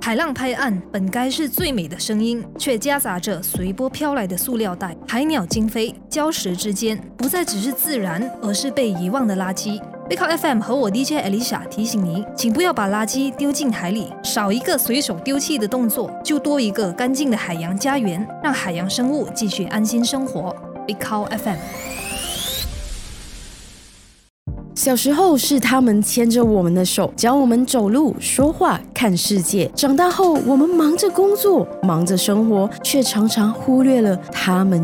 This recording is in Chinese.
海浪拍岸本该是最美的声音，却夹杂着随波飘来的塑料袋、海鸟惊飞，礁石之间不再只是自然，而是被遗忘的垃圾。Big Hot FM 和我 DJ Alicia 提醒你，请不要把垃圾丢进海里，少一个随手丢弃的动作，就多一个干净的海洋家园，让海洋生物继续安心生活。Big Hot FM。 小时候是他们牵着我们的手，教我们走路、说话、看世界。长大后，我们忙着工作，忙着生活，却常常忽略了他们